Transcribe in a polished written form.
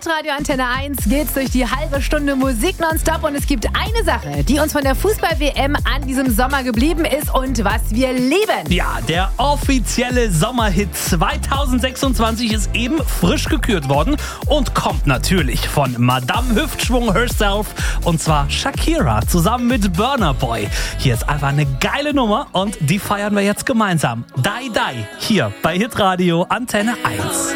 Hitradio Antenne 1 geht's durch die halbe Stunde Musik nonstop und es gibt eine Sache, die uns von der Fußball-WM an diesem Sommer geblieben ist und was wir lieben. Ja, der offizielle Sommerhit 2026 ist eben frisch gekürt worden und kommt natürlich von Madame Hüftschwung herself und zwar Shakira zusammen mit Burna Boy. Hier ist einfach eine geile Nummer und die feiern wir jetzt gemeinsam. Die Die hier bei Hitradio Antenne 1.